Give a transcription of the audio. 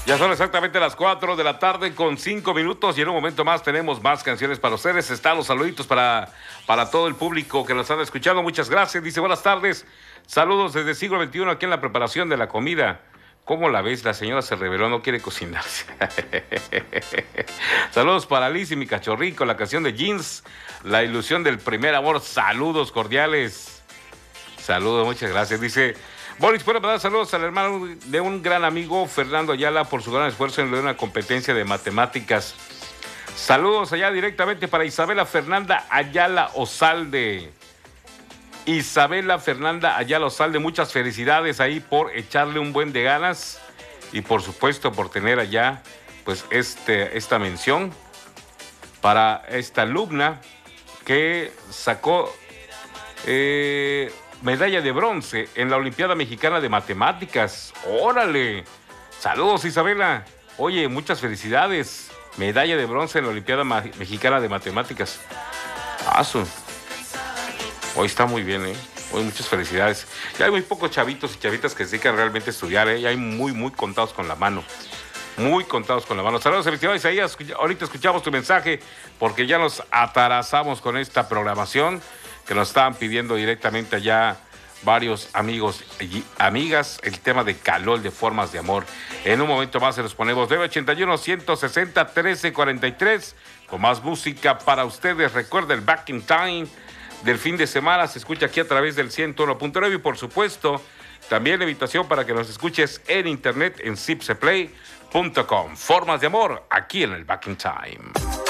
Ya son exactamente las 4 de la tarde con 5 minutos y en un momento más tenemos más canciones para ustedes. Están los saluditos para todo el público que nos están escuchando. Muchas gracias. Dice, buenas tardes. Saludos desde el siglo XXI aquí en la preparación de la comida. ¿Cómo la ves? La señora se reveló, no quiere cocinarse. Saludos para Liz y mi cachorrico, la canción de Jeans, la ilusión del primer amor. Saludos cordiales. Saludos, muchas gracias. Dice... Boris, puedo mandar saludos al hermano de un gran amigo, Fernando Ayala, por su gran esfuerzo en una competencia de matemáticas. Saludos allá directamente para Isabela Fernanda Ayala Osalde. Isabela Fernanda Ayala Osalde, muchas felicidades ahí por echarle un buen de ganas y por supuesto por tener allá pues esta mención para esta alumna que sacó... medalla de bronce en la Olimpiada Mexicana de Matemáticas. ¡Órale! Saludos, Isabela. Oye, muchas felicidades. Medalla de bronce en la Olimpiada Mexicana de Matemáticas. Hoy está muy bien, ¿eh? Hoy muchas felicidades. Ya hay muy pocos chavitos y chavitas que se dedican realmente a estudiar, ¿eh? Ya hay muy contados con la mano. Muy contados con la mano. Saludos, felicidades, Isaías. Ahorita escuchamos tu mensaje porque ya nos atarazamos con esta programación que nos estaban pidiendo directamente allá varios amigos y amigas, el tema de Calol de Formas de Amor. En un momento más se los ponemos 981-160-1343 con más música para ustedes. Recuerda el Back in Time del fin de semana, se escucha aquí a través del 101.9 y por supuesto también la invitación para que nos escuches en internet en zipseplay.com. Formas de Amor, aquí en el Back in Time.